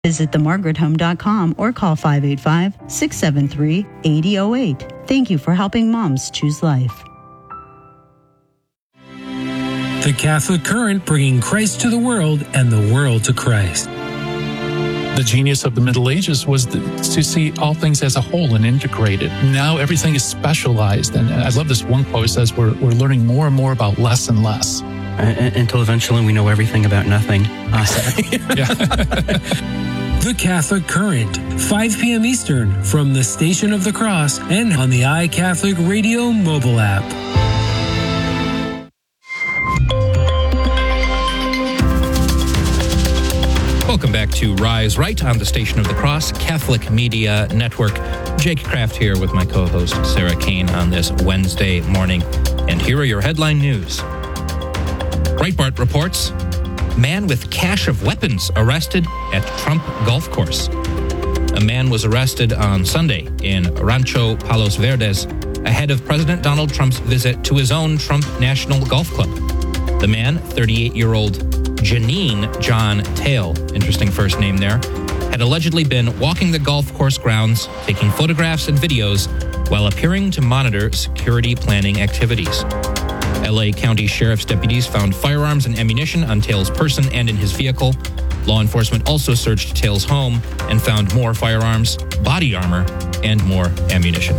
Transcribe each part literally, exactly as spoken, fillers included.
Visit the margaret home dot com or call five eight five, six seven three, eight zero zero eight. Thank you for helping moms choose life. The Catholic Current, bringing Christ to the world and the world to Christ. The genius of the Middle Ages was the, to see all things as a whole and integrated. Now everything is specialized. And I love this one quote. It says we're, we're learning more and more about less and less. Uh, until eventually we know everything about nothing. Uh, The Catholic Current, five p.m. Eastern, from the Station of the Cross and on the iCatholic Radio mobile app. Welcome back to Rise Right on the Station of the Cross, Catholic Media Network. Jake Kraft here with my co-host Sarah Kane on this Wednesday morning. And here are your headline news. Breitbart reports, man with cache of weapons arrested at Trump golf course. A man was arrested on Sunday in Rancho Palos Verdes ahead of President Donald Trump's visit to his own Trump National Golf Club. The man, thirty-eight-year-old Janine John Tail, interesting first name there, had allegedly been walking the golf course grounds, taking photographs and videos while appearing to monitor security planning activities. L A County Sheriff's deputies found firearms and ammunition on Tail's person and in his vehicle. Law enforcement also searched Tail's home and found more firearms, body armor, and more ammunition.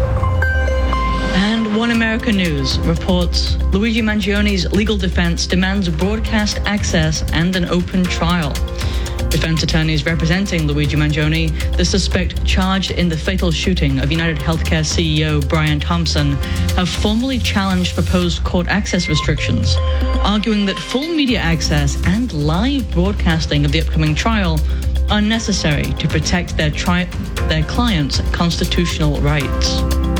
And One America News reports Luigi Mangioni's legal defense demands broadcast access and an open trial. Defense attorneys representing Luigi Mangioni, the suspect charged in the fatal shooting of United Healthcare C E O Brian Thompson, have formally challenged proposed court access restrictions, arguing that full media access and live broadcasting of the upcoming trial are necessary to protect their, tri- their clients' constitutional rights.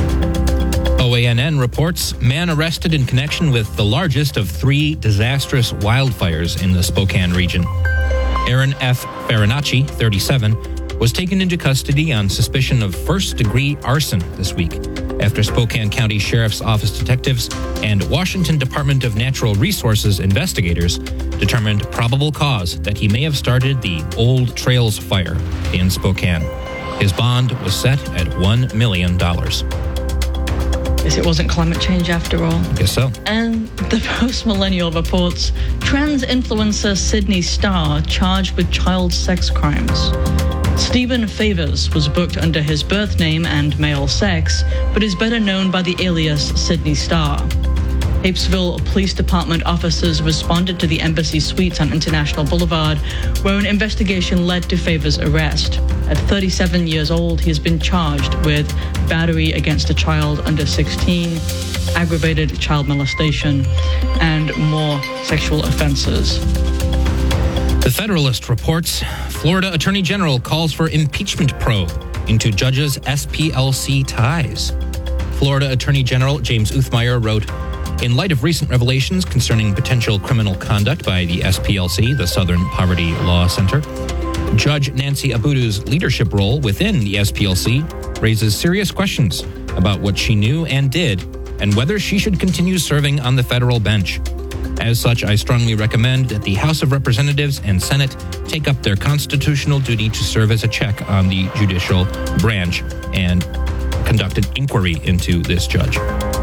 O A N N reports, man arrested in connection with the largest of three disastrous wildfires in the Spokane region. Aaron F. Farinacci, thirty-seven, was taken into custody on suspicion of first-degree arson this week after Spokane County Sheriff's Office detectives and Washington Department of Natural Resources investigators determined probable cause that he may have started the Old Trails Fire in Spokane. His bond was set at one million dollars. Guess it wasn't climate change after all. I guess so. And the Post-Millennial reports trans influencer Sydney Starr charged with child sex crimes. Stephen Favors was booked under his birth name and male sex, but is better known by the alias Sydney Starr. Hapesville Police Department officers responded to the Embassy Suites on International Boulevard, where an investigation led to Favors' arrest. At thirty-seven years old, he has been charged with battery against a child under sixteen, aggravated child molestation, and more sexual offenses. The Federalist reports, Florida Attorney General calls for impeachment probe into judges' S P L C ties. Florida Attorney General James Uthmeier wrote, in light of recent revelations concerning potential criminal conduct by the S P L C, the Southern Poverty Law Center, Judge Nancy Abudu's leadership role within the S P L C raises serious questions about what she knew and did and whether she should continue serving on the federal bench. As such, I strongly recommend that the House of Representatives and Senate take up their constitutional duty to serve as a check on the judicial branch and conduct an inquiry into this judge.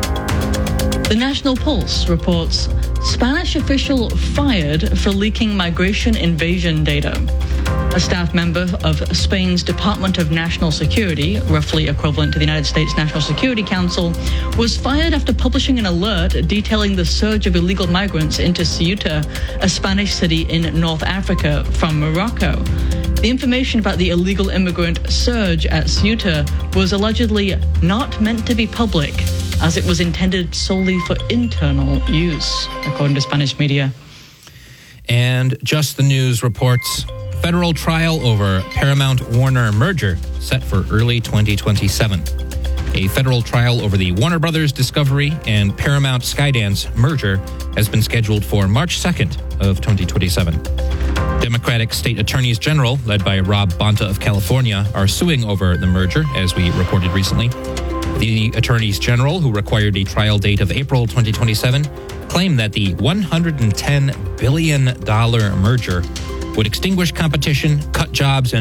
The National Pulse reports Spanish official fired for leaking migration invasion data. A staff member of Spain's Department of National Security, roughly equivalent to the United States National Security Council, was fired after publishing an alert detailing the surge of illegal migrants into Ceuta, a Spanish city in North Africa, from Morocco. The information about the illegal immigrant surge at Ceuta was allegedly not meant to be public, as it was intended solely for internal use, according to Spanish media. And Just the News reports, federal trial over Paramount-Warner merger set for early twenty twenty-seven. A federal trial over the Warner Brothers Discovery and Paramount Skydance merger has been scheduled for March second of twenty twenty-seven. Democratic state attorneys general, led by Rob Bonta of California, are suing over the merger, as we reported recently. The attorneys general, who required a trial date of April twenty twenty-seven, claim that the one hundred ten billion dollars merger would extinguish competition, cut jobs, and